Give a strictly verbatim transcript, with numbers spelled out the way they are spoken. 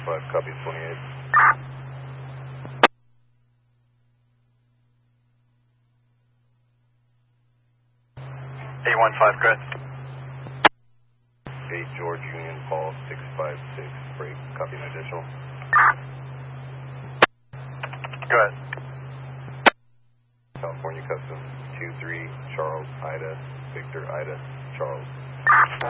five, copy twenty-eight. eight one five, good. eight George Union Paul six five six, break, copy an additional. Go ahead. California Customs two three, Charles Ida, Victor Ida, Charles.